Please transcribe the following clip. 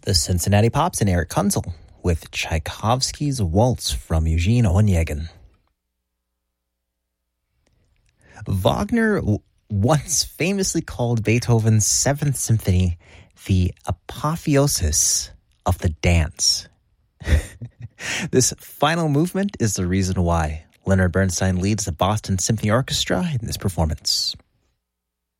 The Cincinnati Pops and Eric Kunzel with Tchaikovsky's Waltz from Eugene Onegin. Wagner once famously called Beethoven's Seventh Symphony the apotheosis of the dance. This final movement is the reason why Leonard Bernstein leads the Boston Symphony Orchestra in this performance.